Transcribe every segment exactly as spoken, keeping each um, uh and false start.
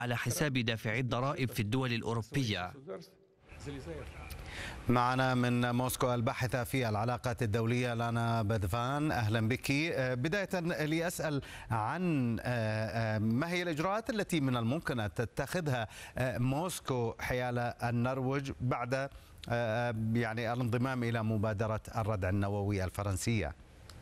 على حساب دافعي الضرائب في الدول الأوروبية. معنا من موسكو الباحثة في العلاقات الدولية لانا بدفان، أهلا بك. بداية لأسأل عن ما هي الإجراءات التي من الممكن أن تتخذها موسكو حيال النرويج بعد يعني الانضمام إلى مبادرة الردع النووي الفرنسية؟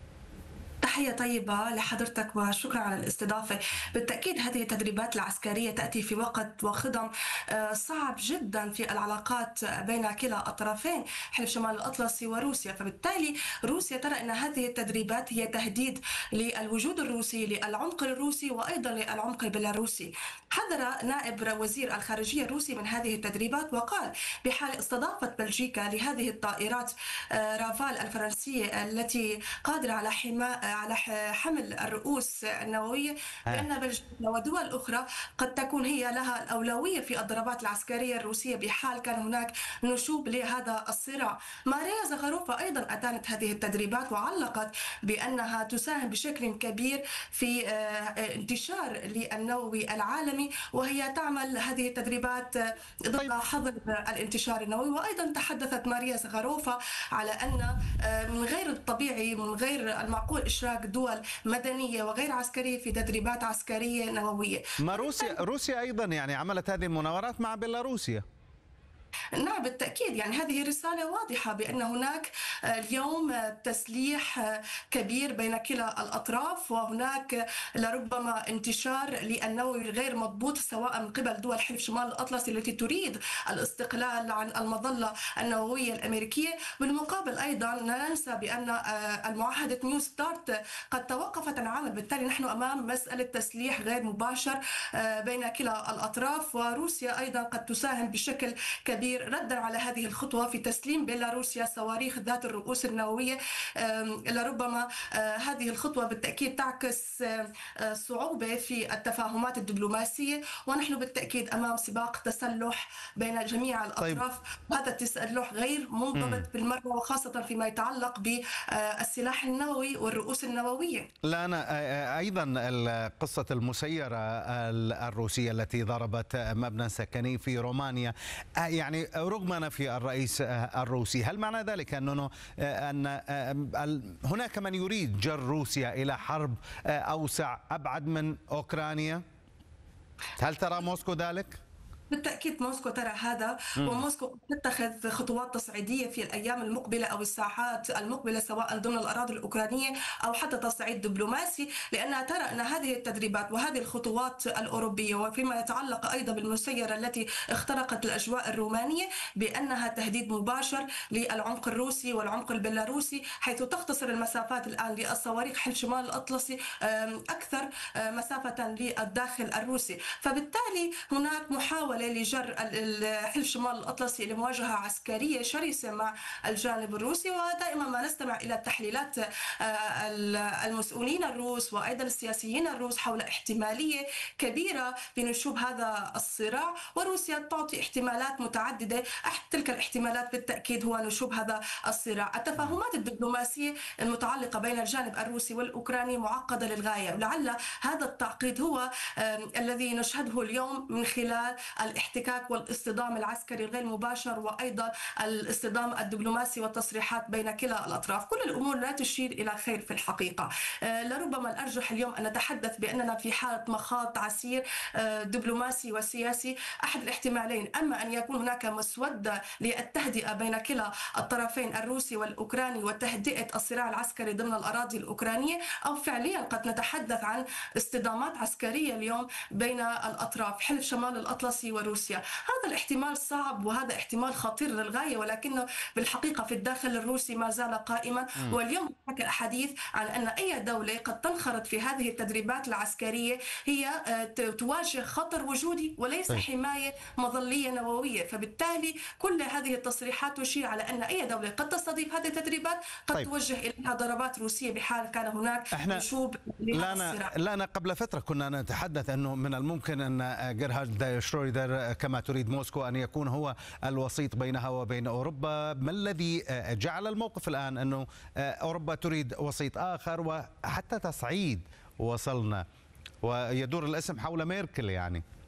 تحية طيبة لحضرتك وشكرا على الاستضافة. بالتأكيد هذه التدريبات العسكرية تأتي في وقت وخضم صعب جدا في العلاقات بين كلا الطرفين، حلف شمال الأطلسي وروسيا. فبالتالي روسيا ترى أن هذه التدريبات هي تهديد للوجود الروسي، للعمق الروسي وأيضا للعمق البيلاروسي. حذر نائب وزير الخارجية الروسي من هذه التدريبات وقال بحال استضافت بلجيكا لهذه الطائرات رافال الفرنسية التي قادرة على حماية على حمل الرؤوس النووية، بأن بلجيكا ودول أخرى قد تكون هي لها الأولوية في الضربات العسكرية الروسية بحال كان هناك نشوب لهذا الصراع. ماريا زغاروفا أيضا أدانت هذه التدريبات وعلقت بأنها تساهم بشكل كبير في انتشار للنووي العالمي، وهي تعمل هذه التدريبات ضد حظر الانتشار النووي. وأيضا تحدثت ماريا زغاروفا على أن من غير الطبيعي من غير المعقول إشراك دول مدنية وغير عسكرية في تدريبات عسكرية نووية. ما روسيا روسيا أيضا يعني عملت هذه المناورات مع بيلاروسيا. نعم بالتأكيد، يعني هذه رسالة واضحة بأن هناك اليوم تسليح كبير بين كلا الأطراف، وهناك لربما انتشار للنووي غير مضبوط سواء من قبل دول حلف شمال الأطلسي التي تريد الاستقلال عن المظلة النووية الأمريكية. بالمقابل أيضا لا ننسى بأن المعاهدة نيو ستارت قد توقفت عن العمل، بالتالي نحن أمام مسألة تسليح غير مباشر بين كلا الأطراف. وروسيا أيضا قد تساهم بشكل كبير ردا على هذه الخطوة في تسليم بيلاروسيا صواريخ ذات الرؤوس النووية. لربما هذه الخطوة بالتأكيد تعكس صعوبة في التفاهمات الدبلوماسية، ونحن بالتأكيد أمام سباق تسلح بين جميع الأطراف. طيب. هذا التسلح غير منضبط بالمرة، وخاصة فيما يتعلق بالسلاح النووي والرؤوس النووية. لا أنا أيضا قصة المسيرة الروسية التي ضربت مبنى سكني في رومانيا، يعني رغم نفي الرئيس الروسي، هل معنى ذلك أنه أن هناك من يريد جر روسيا إلى حرب أوسع أبعد من أوكرانيا؟ هل ترى موسكو ذلك؟ بالتأكيد موسكو ترى هذا، وموسكو تتخذ خطوات تصعيدية في الأيام المقبلة أو الساعات المقبلة سواء ضمن الأراضي الأوكرانية أو حتى تصعيد دبلوماسي، لأنها ترى أن هذه التدريبات وهذه الخطوات الأوروبية وفيما يتعلق أيضا بالمسيرة التي اخترقت الأجواء الرومانية بأنها تهديد مباشر للعمق الروسي والعمق البيلاروسي، حيث تختصر المسافات الآن للصواريخ حلف شمال الأطلسي أكثر مسافة للداخل الروسي. فبالتالي هناك محاولة لجر حلف شمال الأطلسي لمواجهة عسكرية شرسة مع الجانب الروسي. ودائما ما نستمع إلى تحليلات المسؤولين الروس وأيضا السياسيين الروس حول احتمالية كبيرة بنشوب هذا الصراع، وروسيا تعطي احتمالات متعددة. أحد تلك الاحتمالات بالتأكيد هو نشوب هذا الصراع. التفاهمات الدبلوماسية المتعلقة بين الجانب الروسي والأوكراني معقدة للغاية، ولعل هذا التعقيد هو الذي نشهده اليوم من خلال الاحتكاك والاصطدام العسكري الغير مباشر، وأيضا الاصطدام الدبلوماسي والتصريحات بين كلا الأطراف. كل الأمور لا تشير إلى خير في الحقيقة. لربما الأرجح اليوم أن نتحدث بأننا في حالة مخاض عسير دبلوماسي وسياسي. أحد الاحتمالين، أما أن يكون هناك مسودة للتهدئة بين كلا الطرفين الروسي والأوكراني وتهدئة الصراع العسكري ضمن الأراضي الأوكرانية، أو فعليا قد نتحدث عن اصطدامات عسكرية اليوم بين الأطراف حلف شمال الأطلسي وروسيا. هذا الاحتمال صعب وهذا احتمال خطير للغاية، ولكنه بالحقيقة في الداخل الروسي ما زال قائما. م. واليوم هناك الحديث عن أن أي دولة قد تنخرط في هذه التدريبات العسكرية هي تواجه خطر وجودي وليس طيب. حماية مظلية نووية. فبالتالي كل هذه التصريحات تشير على أن أي دولة قد تستضيف هذه التدريبات قد طيب. توجه إليها ضربات روسية بحال كان هناك نشوب لهذا الصراع. لا قبل فترة كنا نتحدث أنه من الممكن أن جيرهارد شرويدر كما تريد موسكو أن يكون هو الوسيط بينها وبين أوروبا. ما الذي جعل الموقف الآن أنه أوروبا تريد وسيط آخر وحتى تصعيد وصلنا ويدور الاسم حول ميركل يعني؟